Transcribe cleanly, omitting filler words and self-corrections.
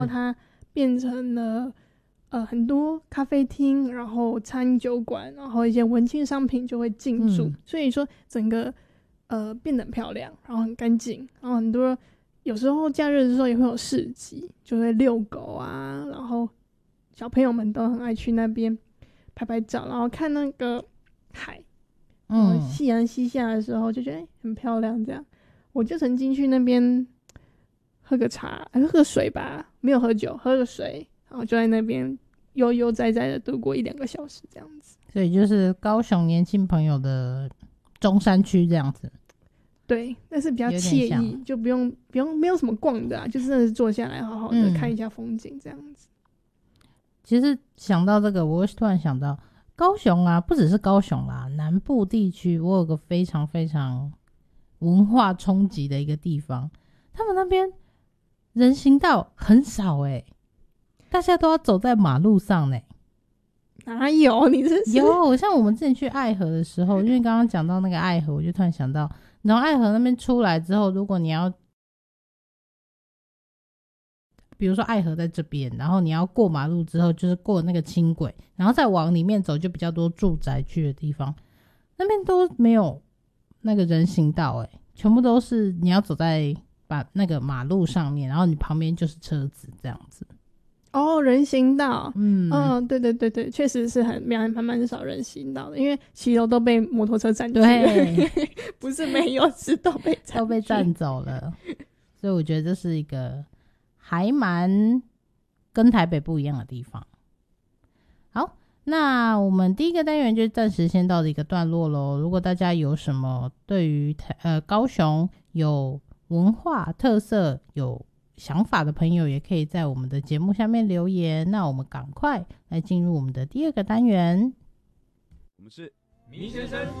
它变成了很多咖啡厅，然后餐酒馆，然后一些文青商品就会进驻，所以说整个变得很漂亮，然后很干净，然后很多有时候假日的时候也会有市集，就会遛狗啊，然后小朋友们都很爱去那边拍拍照，然后看那个海，然后夕阳西下的时候就觉得很漂亮。这样，我就曾经去那边喝个茶，喝个水吧，没有喝酒，喝个水，然后就在那边悠悠哉哉的度过1-2个小时这样子。 所以就是高雄年轻朋友的中山区这样子。 对，但是比较惬意，就不用没有什么逛的啊，就真的是坐下来好好的看一下风景这样子。 其实想到这个，我突然想到高雄啊，不只是高雄啦，南部地区我有个非常非常文化冲击的一个地方，他们那边人行道很少大家都要走在马路上哪有？你是有？像我们之前去爱河的时候，因为刚刚讲到那个爱河，我就突然想到，然后爱河那边出来之后，如果你要比如说爱河在这边，然后你要过马路之后就是过那个轻轨，然后再往里面走就比较多住宅区的地方，那边都没有那个人行道全部都是你要走在把那个马路上面，然后你旁边就是车子这样子。 人行道，对对对对，确实是蛮少人行道的，因为骑楼都被摩托车占据了，对，不是没有，是都被占走了。所以我觉得这是一个还蛮跟台北不一样的地方。好，那我们第一个单元就暂时先到的一个段落咯。如果大家有什么对于高雄有文化特色有想法的朋友，也可以在我们的节目下面留言。那我们赶快来进入我们的第二个单元。 我们是迷先生